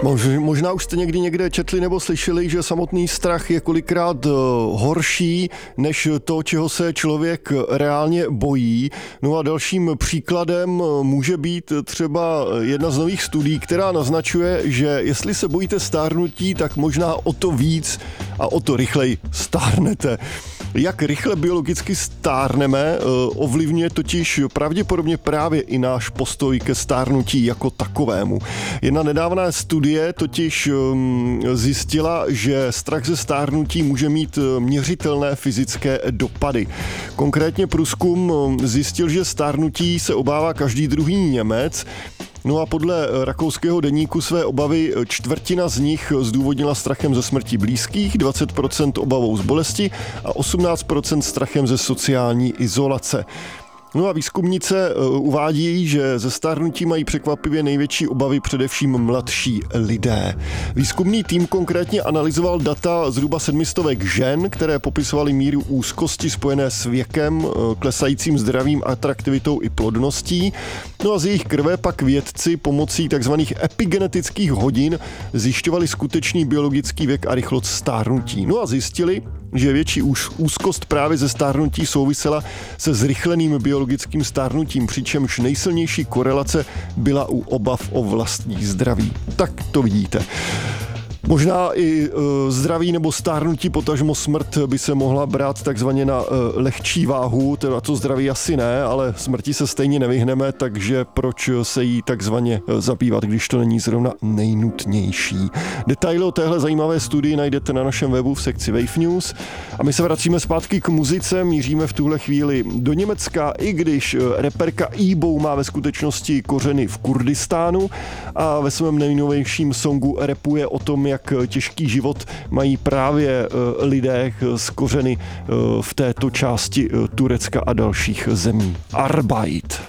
Možná už jste někde četli nebo slyšeli, že samotný strach je kolikrát horší než to, čeho se člověk reálně bojí. No a dalším příkladem může být třeba jedna z nových studií, která naznačuje, že jestli se bojíte stárnutí, tak možná o to víc a o to rychleji stárnete. Jak rychle biologicky stárneme, ovlivňuje totiž pravděpodobně právě i náš postoj ke stárnutí jako takovému. Jedna nedávná studie totiž zjistila, že strach ze stárnutí může mít měřitelné fyzické dopady. Konkrétně průzkum zjistil, že stárnutí se obává každý druhý Němec. No a podle rakouského deníku své obavy čtvrtina z nich zdůvodnila strachem ze smrti blízkých, 20% obavou z bolesti a 18% strachem ze sociální izolace. No a výzkumnice uvádí, že ze stárnutí mají překvapivě největší obavy především mladší lidé. Výzkumný tým konkrétně analyzoval data zhruba 700 žen, které popisovaly míru úzkosti spojené s věkem, klesajícím zdravím, atraktivitou i plodností. No a z jejich krve pak vědci pomocí takzvaných epigenetických hodin zjišťovali skutečný biologický věk a rychlost stárnutí. No a zjistili, že větší úzkost právě ze stárnutí souvisela se zrychleným biologickým stárnutím, přičemž nejsilnější korelace byla u obav o vlastní zdraví. Tak to vidíte. Možná i zdraví nebo stárnutí, potažmo smrt by se mohla brát takzvaně na lehčí váhu, teda to zdraví asi ne, ale smrti se stejně nevyhneme, takže proč se jí takzvaně zabývat, když to není zrovna nejnutnější. Detaily o téhle zajímavé studii najdete na našem webu v sekci Wave News a my se vracíme zpátky k muzice, míříme v tuhle chvíli do Německa, i když reperka E-Bow má ve skutečnosti kořeny v Kurdistánu a ve svém nejnovějším songu rapuje o tom, jak těžký život mají právě lidé z kořeny v této části Turecka a dalších zemí. Arbeit.